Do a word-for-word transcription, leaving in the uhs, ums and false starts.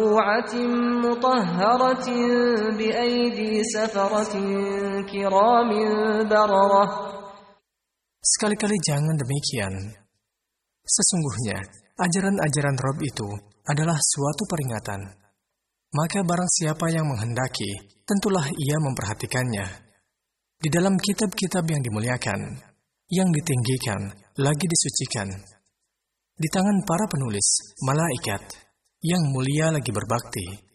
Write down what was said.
مرفوعة مطهرة بأيدي سفرة كرام بررة. Sekali-kali jangan demikian. Sesungguhnya, ajaran-ajaran Rabb itu adalah suatu peringatan. Maka barang siapa yang menghendaki, tentulah ia memperhatikannya. Di dalam kitab-kitab yang dimuliakan, yang ditinggikan, lagi disucikan. Di tangan para penulis, malaikat, yang mulia lagi berbakti.